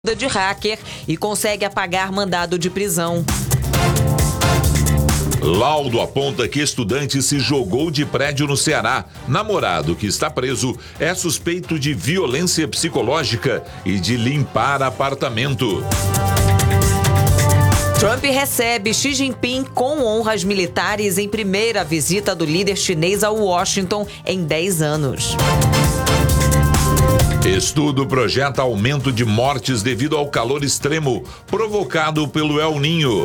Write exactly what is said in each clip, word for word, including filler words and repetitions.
de hacker e consegue apagar mandado de prisão. Laudo aponta que estudante se jogou de prédio no Ceará. Namorado, que está preso, é suspeito de violência psicológica e de limpar apartamento. Trump recebe Xi Jinping com honras militares em primeira visita do líder chinês a Washington em dez anos. Estudo projeta aumento de mortes devido ao calor extremo provocado pelo El Niño.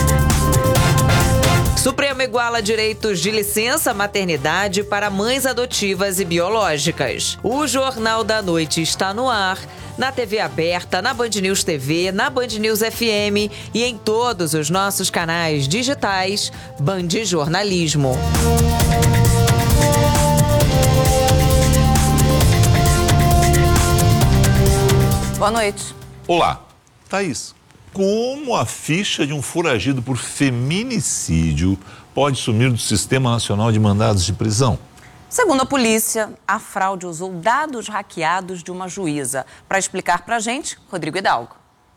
Supremo iguala direitos de licença maternidade para mães adotivas e biológicas. O Jornal da Noite está no ar, na T V aberta, na Band News T V, na Band News F M e em todos os nossos canais digitais. Band Jornalismo. Boa noite. Olá. Thaís, como a ficha de um foragido por feminicídio pode sumir do Sistema Nacional de Mandados de Prisão? Segundo a polícia, a fraude usou dados hackeados de uma juíza. Para explicar pra gente, Rodrigo Hidalgo.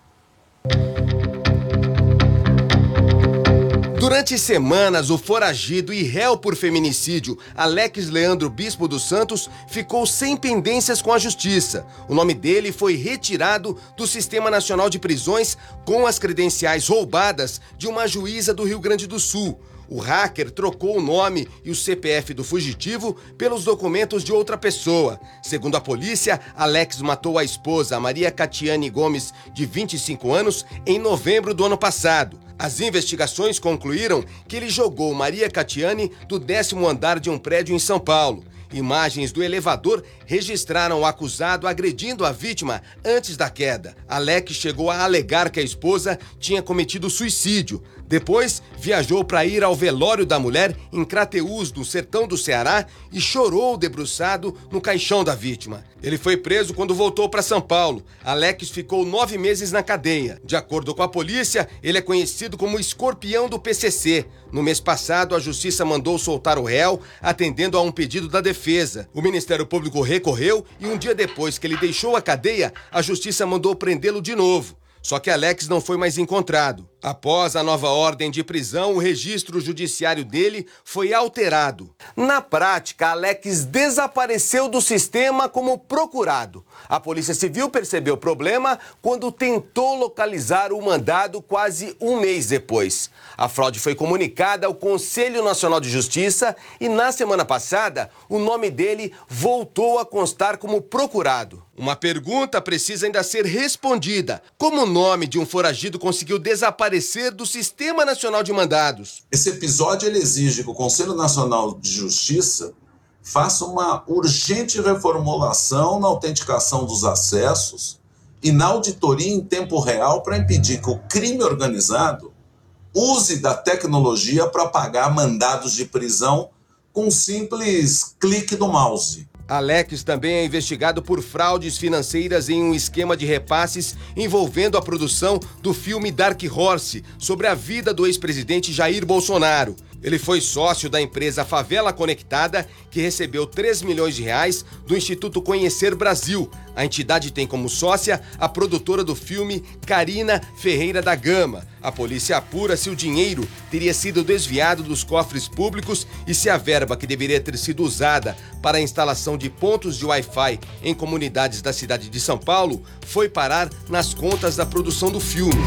Durante semanas, o foragido e réu por feminicídio Alex Leandro Bispo dos Santos ficou sem pendências com a justiça. O nome dele foi retirado do Sistema Nacional de Prisões com as credenciais roubadas de uma juíza do Rio Grande do Sul. O hacker trocou o nome e o C P F do fugitivo pelos documentos de outra pessoa. Segundo a polícia, Alex matou a esposa, Maria Catiane Gomes, de vinte e cinco anos, em novembro do ano passado. As investigações concluíram que ele jogou Maria Catiane do décimo andar de um prédio em São Paulo. Imagens do elevador registraram o acusado agredindo a vítima antes da queda. Alex chegou a alegar que a esposa tinha cometido suicídio. Depois, viajou para ir ao velório da mulher em Crateús, no sertão do Ceará, e chorou debruçado no caixão da vítima. Ele foi preso quando voltou para São Paulo. Alex ficou nove meses na cadeia. De acordo com a polícia, ele é conhecido como escorpião do P C C. No mês passado, a justiça mandou soltar o réu, atendendo a um pedido da defesa. O Ministério Público recorreu e um dia depois que ele deixou a cadeia, a justiça mandou prendê-lo de novo. Só que Alex não foi mais encontrado. Após a nova ordem de prisão, o registro judiciário dele foi alterado. Na prática, Alex desapareceu do sistema como procurado. A Polícia Civil percebeu o problema quando tentou localizar o mandado quase um mês depois. A fraude foi comunicada ao Conselho Nacional de Justiça e, na semana passada, o nome dele voltou a constar como procurado. Uma pergunta precisa ainda ser respondida. Como o nome de um foragido conseguiu desaparecer do Sistema Nacional de Mandados? Esse episódio ele exige que o Conselho Nacional de Justiça faça uma urgente reformulação na autenticação dos acessos e na auditoria em tempo real para impedir que o crime organizado use da tecnologia para pagar mandados de prisão com um simples clique do mouse. Alex também é investigado por fraudes financeiras em um esquema de repasses envolvendo a produção do filme Dark Horse, sobre a vida do ex-presidente Jair Bolsonaro. Ele foi sócio da empresa Favela Conectada, que recebeu três milhões de reais do Instituto Conhecer Brasil. A entidade tem como sócia a produtora do filme, Karina Ferreira da Gama. A polícia apura se o dinheiro teria sido desviado dos cofres públicos e se a verba que deveria ter sido usada para a instalação de pontos de Wi-Fi em comunidades da cidade de São Paulo foi parar nas contas da produção do filme.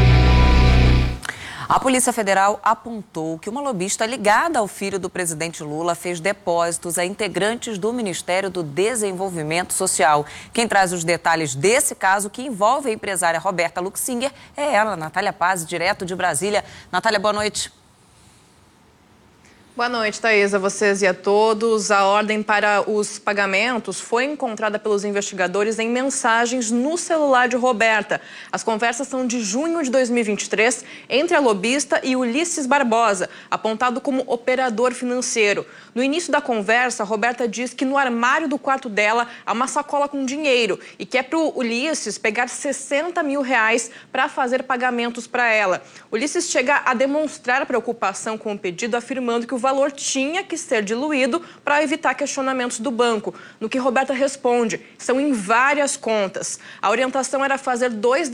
A Polícia Federal apontou que uma lobista ligada ao filho do presidente Lula fez depósitos a integrantes do Ministério do Desenvolvimento Social. Quem traz os detalhes desse caso, que envolve a empresária Roberta Luxinger, é ela, Natália Paz, direto de Brasília. Natália, boa noite. Boa noite, Thaís, a vocês e a todos. A ordem para os pagamentos foi encontrada pelos investigadores em mensagens no celular de Roberta. As conversas são de junho de dois mil e vinte e três entre a lobista e Ulisses Barbosa, apontado como operador financeiro. No início da conversa, Roberta diz que no armário do quarto dela há uma sacola com dinheiro e que é para o Ulisses pegar sessenta mil reais para fazer pagamentos para ela. Ulisses chega a demonstrar preocupação com o pedido, afirmando que o valor tinha que ser diluído para evitar questionamentos do banco. No que Roberta responde, são em várias contas. A orientação era fazer dois